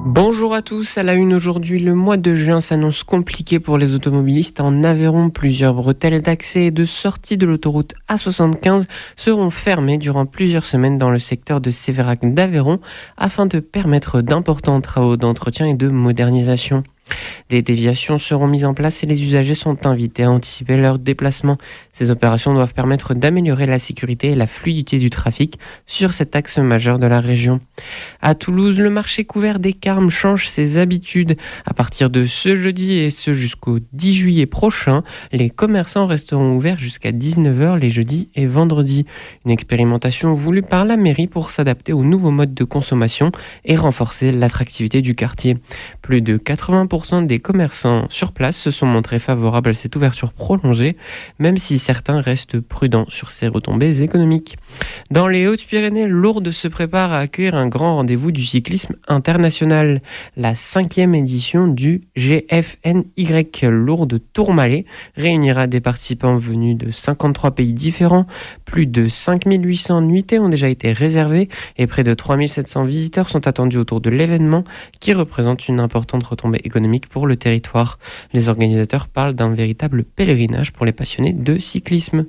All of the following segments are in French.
Bonjour à tous, à la une aujourd'hui, le mois de juin s'annonce compliqué pour les automobilistes en Aveyron. Plusieurs bretelles d'accès et de sortie de l'autoroute A75 seront fermées durant plusieurs semaines dans le secteur de Sévérac d'Aveyron afin de permettre d'importants travaux d'entretien et de modernisation. Des déviations seront mises en place et les usagers sont invités à anticiper leur déplacement. Ces opérations doivent permettre d'améliorer la sécurité et la fluidité du trafic sur cet axe majeur de la région. À Toulouse, le marché couvert des Carmes change ses habitudes. À partir de ce jeudi et ce jusqu'au 10 juillet prochain, les commerçants resteront ouverts jusqu'à 19h les jeudis et vendredis. Une expérimentation voulue par la mairie pour s'adapter aux nouveaux modes de consommation et renforcer l'attractivité du quartier. Plus de 80% des commerçants sur place se sont montrés favorables à cette ouverture prolongée, même si certains restent prudents sur ses retombées économiques. Dans les Hautes-Pyrénées, Lourdes se prépare à accueillir un grand rendez-vous du cyclisme international. La 5e édition du GFNY Lourdes Tourmalet réunira des participants venus de 53 pays différents. Plus de 5800 nuitées ont déjà été réservées et près de 3700 visiteurs sont attendus autour de l'événement qui représente une importante retombée économique pour le territoire. Les organisateurs parlent d'un véritable pèlerinage pour les passionnés de cyclisme.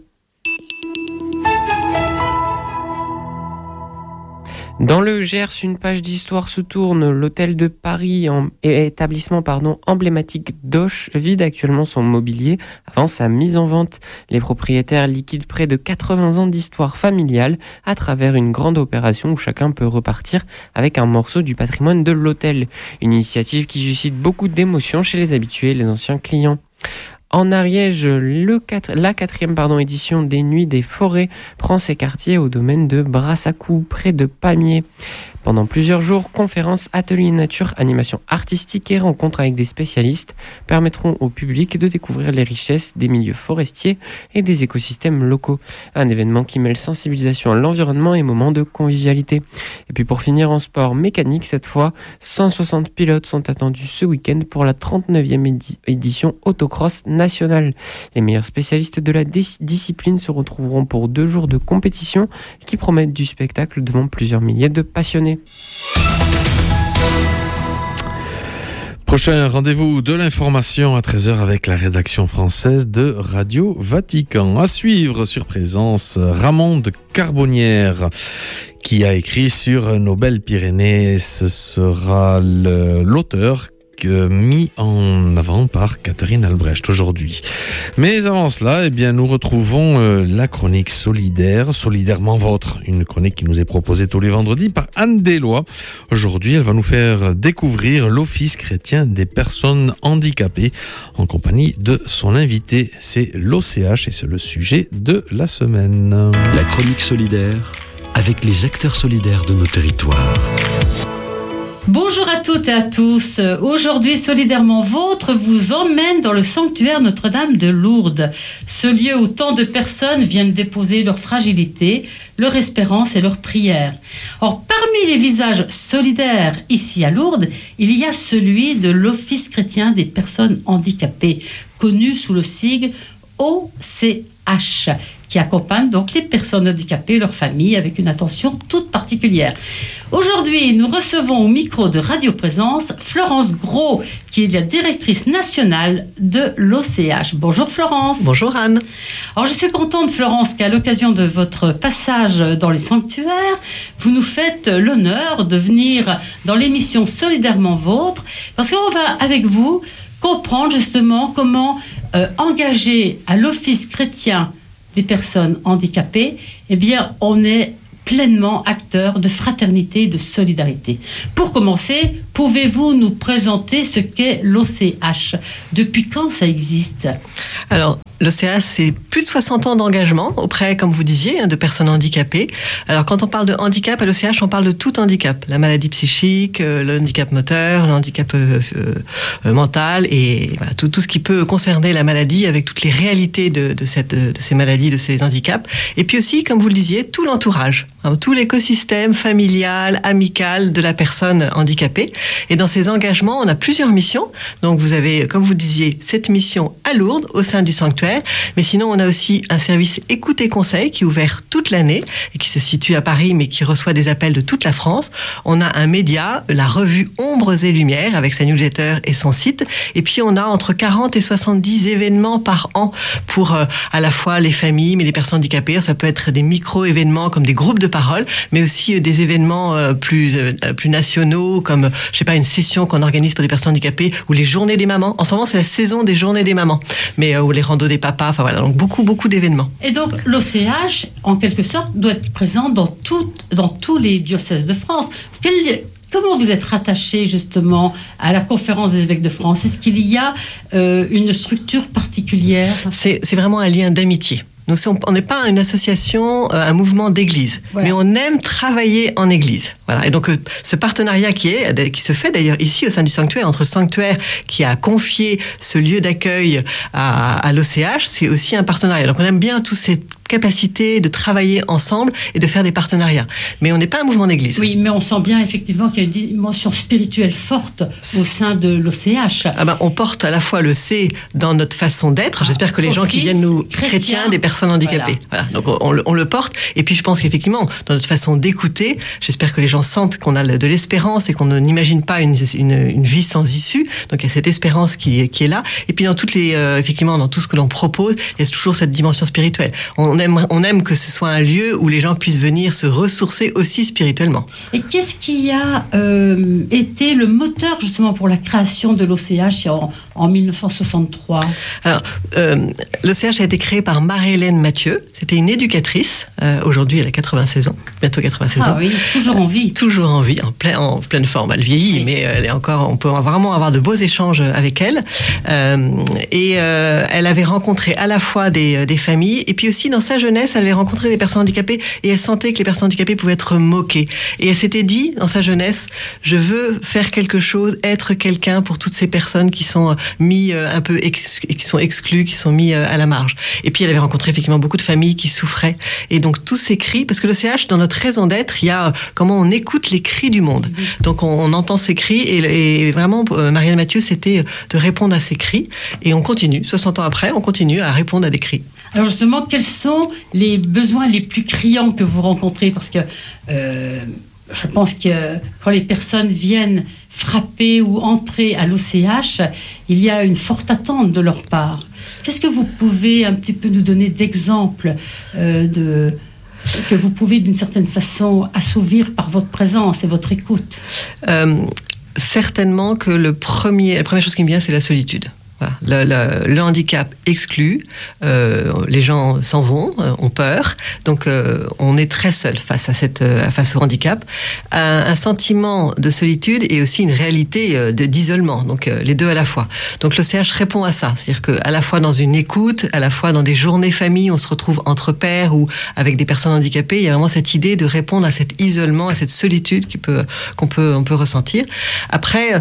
Dans le Gers, une page d'histoire se tourne. L'hôtel de Paris, établissement emblématique d'Auch, vide actuellement son mobilier avant sa mise en vente. Les propriétaires liquident près de 80 ans d'histoire familiale à travers une grande opération où chacun peut repartir avec un morceau du patrimoine de l'hôtel. Une initiative qui suscite beaucoup d'émotions chez les habitués et les anciens clients. En Ariège, la 4e édition des Nuits des Forêts prend ses quartiers au domaine de Brassacou, près de Pamiers. Pendant plusieurs jours, conférences, ateliers nature, animations artistiques et rencontres avec des spécialistes permettront au public de découvrir les richesses des milieux forestiers et des écosystèmes locaux. Un événement qui mêle sensibilisation à l'environnement et moments de convivialité. Et puis pour finir en sport mécanique, cette fois, 160 pilotes sont attendus ce week-end pour la 39e édition autocross nationale. Les meilleurs spécialistes de la discipline se retrouveront pour 2 jours de compétition qui promettent du spectacle devant plusieurs milliers de passionnés. Prochain rendez-vous de l'information à 13h avec la rédaction française de Radio Vatican. À suivre sur Présence, Ramon de Carbonnière qui a écrit sur nos belles Pyrénées. Ce sera l'auteur mis en avant par Catherine Albrecht aujourd'hui. Mais avant cela, nous retrouvons la chronique solidaire, solidairement vôtre, une chronique qui nous est proposée tous les vendredis par Anne Deslois. Aujourd'hui, elle va nous faire découvrir l'Office chrétien des personnes handicapées en compagnie de son invité, c'est l'OCH et c'est le sujet de la semaine. La chronique solidaire avec les acteurs solidaires de nos territoires. Bonjour à toutes et à tous. Aujourd'hui, Solidairement Vôtre vous emmène dans le sanctuaire Notre-Dame de Lourdes. Ce lieu où tant de personnes viennent déposer leur fragilité, leur espérance et leur prière. Or, parmi les visages solidaires ici à Lourdes, il y a celui de l'Office chrétien des personnes handicapées, connu sous le sigle OCH, qui accompagne donc les personnes handicapées et leurs familles avec une attention toute particulière. Aujourd'hui, nous recevons au micro de Radio Présence Florence Gros, qui est la directrice nationale de l'OCH. Bonjour Florence. Bonjour Anne. Alors je suis contente Florence qu'à l'occasion de votre passage dans les sanctuaires, vous nous faites l'honneur de venir dans l'émission Solidairement Vôtre, parce qu'on va avec vous comprendre justement comment engager à l'Office chrétien des personnes handicapées, on est pleinement acteur de fraternité et de solidarité. Pour commencer, pouvez-vous nous présenter ce qu'est l'OCH ? Depuis quand ça existe ? Alors, l'OCH, c'est plus de 60 ans d'engagement auprès, comme vous disiez, de personnes handicapées. Alors, quand on parle de handicap, à l'OCH, on parle de tout handicap. La maladie psychique, le handicap moteur, le handicap mental et voilà, tout ce qui peut concerner la maladie avec toutes les réalités de ces maladies, de ces handicaps. Et puis aussi, comme vous le disiez, tout l'entourage. Tout l'écosystème familial, amical de la personne handicapée. Et dans ces engagements, on a plusieurs missions. Donc vous avez, comme vous disiez, cette mission à Lourdes au sein du sanctuaire. Mais sinon, on a aussi un service écoute et conseil qui est ouvert toute l'année et qui se situe à Paris, mais qui reçoit des appels de toute la France. On a un média, la revue Ombres et Lumières, avec sa newsletter et son site. Et puis, on a entre 40 et 70 événements par an pour à la fois les familles, mais les personnes handicapées. Ça peut être des micro-événements comme des groupes de parole, mais aussi des événements plus nationaux, comme, je sais pas, une session qu'on organise pour des personnes handicapées, ou les journées des mamans. En ce moment, c'est la saison des journées des mamans, mais ou les randos des papas. Enfin voilà, donc beaucoup d'événements. Et donc, l'OCH, en quelque sorte, doit être présent dans tous les diocèses de France. Comment vous êtes rattaché justement à la conférence des évêques de France? Est-ce qu'il y a une structure particulière? C'est vraiment un lien d'amitié. On n'est pas une association, un mouvement d'église, voilà. Mais on aime travailler en église. Voilà. Et donc, ce partenariat qui se fait d'ailleurs ici au sein du sanctuaire, entre le sanctuaire qui a confié ce lieu d'accueil à l'OCH, c'est aussi un partenariat. Donc, on aime bien tous ces capacité de travailler ensemble et de faire des partenariats. Mais on n'est pas un mouvement d'église. Oui, mais on sent bien effectivement qu'il y a une dimension spirituelle forte au sein de l'OCH. On porte à la fois le C dans notre façon d'être. J'espère que les gens qui viennent nous, chrétiens, des personnes handicapées. Voilà. Donc on le porte. Et puis je pense qu'effectivement, dans notre façon d'écouter, j'espère que les gens sentent qu'on a de l'espérance et qu'on n'imagine pas une vie sans issue. Donc il y a cette espérance qui est là. Et puis dans effectivement, dans tout ce que l'on propose, il y a toujours cette dimension spirituelle. On aime que ce soit un lieu où les gens puissent venir se ressourcer aussi spirituellement. Et qu'est-ce qui a été le moteur justement pour la création de l'OCH en 1963 ? Alors, l'OCH a été créé par Marie-Hélène Mathieu. C'était une éducatrice. Aujourd'hui, elle a 96 ans, bientôt 96 ans. Ah oui, toujours en vie. Toujours en vie, en pleine forme. Elle vieillit, oui. Mais elle est on peut vraiment avoir de beaux échanges avec elle. Elle avait rencontré à la fois des familles, et puis aussi dans sa jeunesse, elle avait rencontré des personnes handicapées, et elle sentait que les personnes handicapées pouvaient être moquées. Et elle s'était dit, dans sa jeunesse, je veux faire quelque chose, être quelqu'un pour toutes ces personnes qui sont mis un peu qui sont exclues, qui sont mis à la marge. Et puis elle avait rencontré effectivement beaucoup de familles qui souffraient. Et donc tous ces cris, parce que l'OCH, dans notre raison d'être, il y a comment on écoute les cris du monde. Donc on entend ces cris, et vraiment, Marie-Hélène Mathieu, c'était de répondre à ces cris. Et on continue, 60 ans après, on continue à répondre à des cris. Alors justement, quels sont les besoins les plus criants que vous rencontrez ? Parce que je pense que quand les personnes viennent frapper ou entrer à l'OCH, il y a une forte attente de leur part. Qu'est-ce que vous pouvez un petit peu nous donner d'exemples que vous pouvez d'une certaine façon assouvir par votre présence et votre écoute ? Certainement que la première chose qui me vient, c'est la solitude. Voilà. Le handicap exclut, les gens s'en vont, ont peur, donc on est très seul face au handicap. Un sentiment de solitude et aussi une réalité d'isolement, donc les deux à la fois. Donc l'OCH répond à ça, c'est-à-dire qu'à la fois dans une écoute, à la fois dans des journées famille, on se retrouve entre pairs ou avec des personnes handicapées, il y a vraiment cette idée de répondre à cet isolement, à cette solitude qu'on peut ressentir. Après,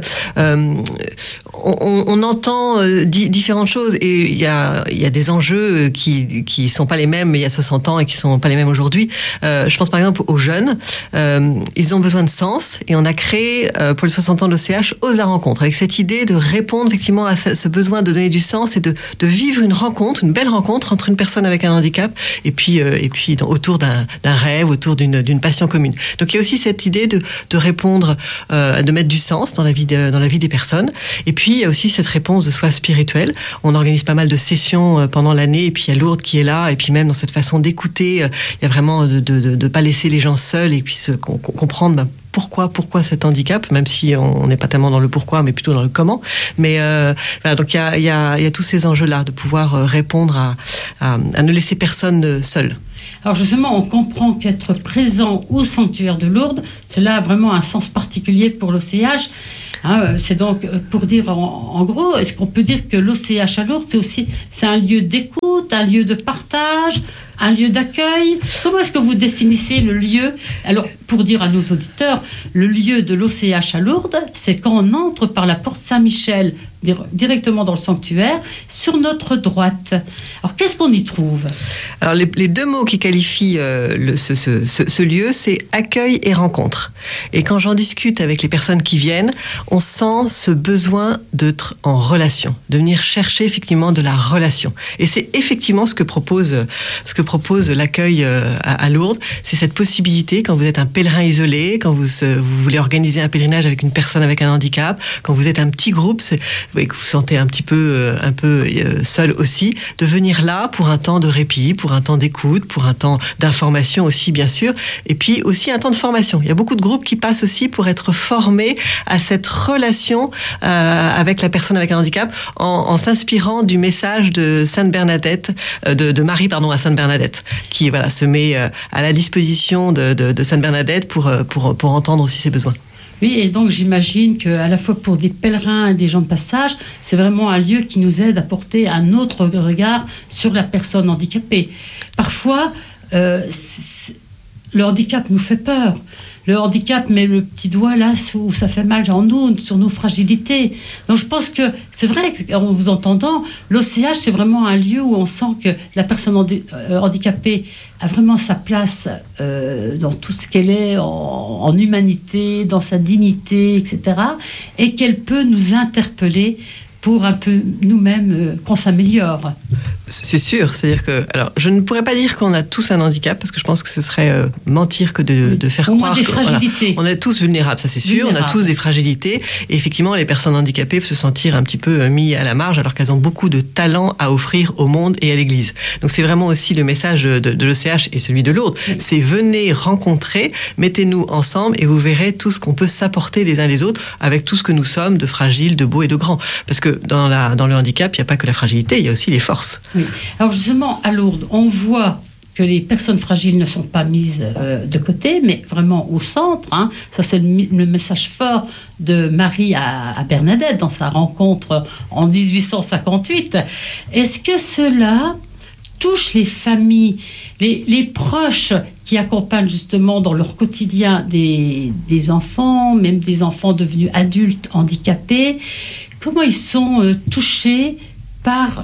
on entend différentes choses, et il y a des enjeux qui sont pas les mêmes il y a 60 ans et qui sont pas les mêmes aujourd'hui. Je pense par exemple aux jeunes, ils ont besoin de sens, et on a créé pour les 60 ans de l'OCH Ose la rencontre, avec cette idée de répondre effectivement à ce besoin de donner du sens et de vivre une belle rencontre entre une personne avec un handicap et puis autour d'un rêve, autour d'une passion commune. Donc il y a aussi cette idée de répondre, de mettre du sens dans la vie des personnes, et puis il y a aussi cette réponse de soi spirituelle. On organise pas mal de sessions pendant l'année, et puis il y a Lourdes qui est là, et puis même dans cette façon d'écouter, il y a vraiment de pas laisser les gens seuls, et puis comprendre pourquoi cet handicap, même si on n'est pas tellement dans le pourquoi, mais plutôt dans le comment. Mais voilà, donc il y a tous ces enjeux-là, de pouvoir répondre à ne laisser personne seul. Alors justement, on comprend qu'être présent au sanctuaire de Lourdes, cela a vraiment un sens particulier pour l'OCH. C'est donc, pour dire en gros, est-ce qu'on peut dire que l'OCH à Lourdes, c'est un lieu d'écoute, un lieu de partage ? un lieu d'accueil? Comment est-ce que vous définissez le lieu? Alors, pour dire à nos auditeurs, le lieu de l'OCH à Lourdes, c'est quand on entre par la porte Saint-Michel, directement dans le sanctuaire, sur notre droite. Alors, qu'est-ce qu'on y trouve? Alors, les deux mots qui qualifient ce lieu, c'est accueil et rencontre. Et quand j'en discute avec les personnes qui viennent, on sent ce besoin d'être en relation, de venir chercher effectivement de la relation. Et c'est effectivement ce que propose l'accueil à Lourdes. C'est cette possibilité, quand vous êtes un pèlerin isolé, quand vous voulez organiser un pèlerinage avec une personne avec un handicap, quand vous êtes un petit groupe, et que vous vous sentez un peu seul aussi, de venir là pour un temps de répit, pour un temps d'écoute, pour un temps d'information aussi bien sûr, et puis aussi un temps de formation. Il y a beaucoup de groupes qui passent aussi pour être formés à cette relation avec la personne avec un handicap, en s'inspirant du message de Sainte Bernadette, de Marie à Sainte Bernadette, qui se met à la disposition de Sainte Bernadette pour entendre aussi ses besoins. Oui, et donc j'imagine qu'à la fois pour des pèlerins et des gens de passage, c'est vraiment un lieu qui nous aide à porter un autre regard sur la personne handicapée. Parfois, le handicap nous fait peur. Le handicap met le petit doigt là où ça fait mal en nous, sur nos fragilités. Donc je pense que c'est vrai qu'en vous entendant, l'OCH c'est vraiment un lieu où on sent que la personne handicapée a vraiment sa place dans tout ce qu'elle est en humanité, dans sa dignité, etc. Et qu'elle peut nous interpeller pour un peu nous-mêmes qu'on s'améliore. C'est sûr, c'est-à-dire que, alors, je ne pourrais pas dire qu'on a tous un handicap, parce que je pense que ce serait mentir que de faire croire des fragilités. On est tous vulnérables, ça c'est sûr, on a tous des fragilités, et effectivement les personnes handicapées peuvent se sentir un petit peu mis à la marge, alors qu'elles ont beaucoup de talent à offrir au monde et à l'Église. Donc c'est vraiment aussi le message de l'OCH et celui de Lourdes, c'est venez rencontrer, mettez-nous ensemble, et vous verrez tout ce qu'on peut s'apporter les uns les autres, avec tout ce que nous sommes de fragiles, de beaux et de grands. Parce que dans le handicap, il n'y a pas que la fragilité, il y a aussi les forces. Oui. Alors justement, à Lourdes, on voit que les personnes fragiles ne sont pas mises de côté, mais vraiment au centre. Hein. Ça, c'est le message fort de Marie à Bernadette dans sa rencontre en 1858. Est-ce que cela touche les familles, les proches qui accompagnent justement dans leur quotidien des enfants, même des enfants devenus adultes handicapés? Comment ils sont touchés par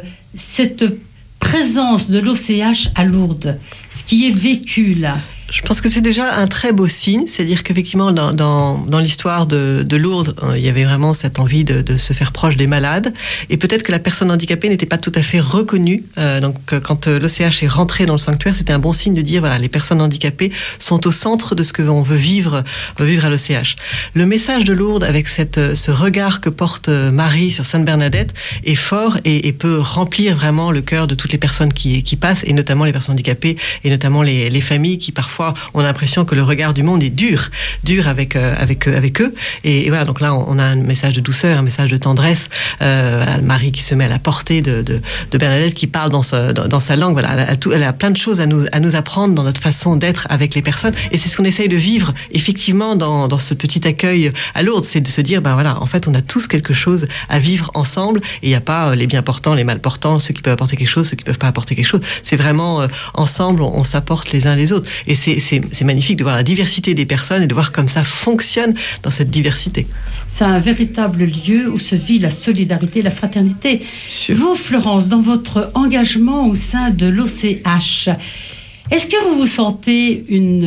cette présence de l'OCH à Lourdes, ce qui est vécu là? Je pense que c'est déjà un très beau signe, c'est-à-dire qu'effectivement dans l'histoire de Lourdes, il y avait vraiment cette envie de se faire proche des malades, et peut-être que la personne handicapée n'était pas tout à fait reconnue. Donc quand l'OCH est rentré dans le sanctuaire, c'était un bon signe de dire voilà, les personnes handicapées sont au centre de ce que l'on veut vivre à l'OCH. Le message de Lourdes avec ce regard que porte Marie sur Sainte Bernadette est fort et peut remplir vraiment le cœur de toutes les personnes qui passent, et notamment les personnes handicapées, et notamment les familles qui parfois on a l'impression que le regard du monde est dur avec eux. Et voilà, donc là, on a un message de douceur, un message de tendresse. Marie qui se met à la portée de Bernadette, qui parle dans sa langue. Voilà, elle a plein de choses à nous apprendre dans notre façon d'être avec les personnes. Et c'est ce qu'on essaye de vivre, effectivement, dans ce petit accueil à Lourdes. C'est de se dire, en fait, on a tous quelque chose à vivre ensemble. Et il n'y a pas les bien portants, les mal portants, ceux qui peuvent apporter quelque chose, ceux qui ne peuvent pas apporter quelque chose. C'est vraiment, ensemble, on s'apporte les uns les autres. Et c'est magnifique de voir la diversité des personnes et de voir comme ça fonctionne dans cette diversité. C'est un véritable lieu où se vit la solidarité, la fraternité. Sûr. Vous, Florence, dans votre engagement au sein de l'OCH, est-ce que vous vous sentez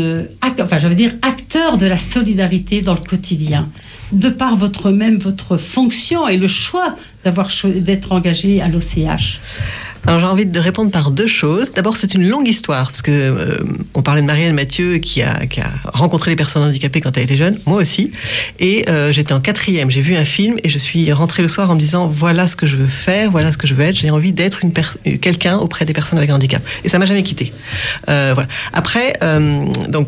acteur de la solidarité dans le quotidien, de par votre fonction et le choix d'être engagé à l'OCH? Alors j'ai envie de répondre par deux choses. D'abord, c'est une longue histoire, parce que on parlait de Marielle Mathieu qui a rencontré les personnes handicapées quand elle était jeune, moi aussi. Et j'étais en 4e, j'ai vu un film et je suis rentrée le soir en me disant voilà ce que je veux faire, voilà ce que je veux être. J'ai envie d'être quelqu'un auprès des personnes avec un handicap. Et ça m'a jamais quittée. Voilà. Après, donc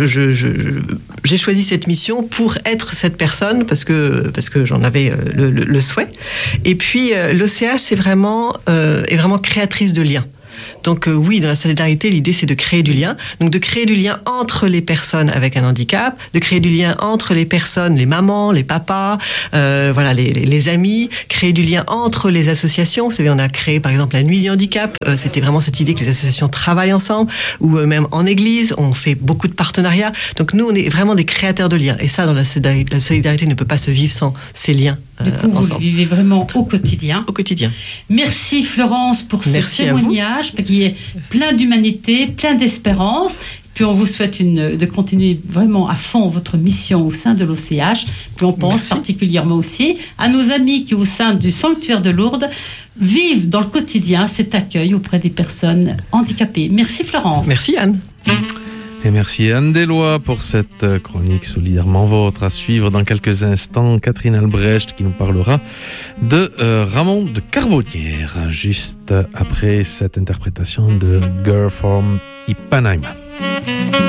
j'ai choisi cette mission pour être cette personne parce que j'en avais le souhait. Et puis l'OCH est vraiment créatrice de liens. Donc oui, dans la solidarité, l'idée c'est de créer du lien. Donc de créer du lien entre les personnes avec un handicap, de créer du lien entre les personnes, les mamans, les papas, voilà, les amis, créer du lien entre les associations. Vous savez, on a créé par exemple la Nuit du handicap. C'était vraiment cette idée que les associations travaillent ensemble, ou même en église, on fait beaucoup de partenariats. Donc nous, on est vraiment des créateurs de liens. Et ça, dans la solidarité ne peut pas se vivre sans ces liens du coup, vous le vivez vraiment au quotidien. Au quotidien. Merci Florence pour ce témoignage qui est plein d'humanité, plein d'espérance. Puis on vous souhaite de continuer vraiment à fond votre mission au sein de l'OCH. Puis on pense particulièrement aussi à nos amis qui, au sein du sanctuaire de Lourdes, vivent dans le quotidien cet accueil auprès des personnes handicapées. Merci Florence. Merci Anne. Et merci Anne Deslois pour cette chronique solidairement vôtre. À suivre dans quelques instants, Catherine Albrecht qui nous parlera de Ramon de Carbonnière, juste après cette interprétation de Girl from Ipanema.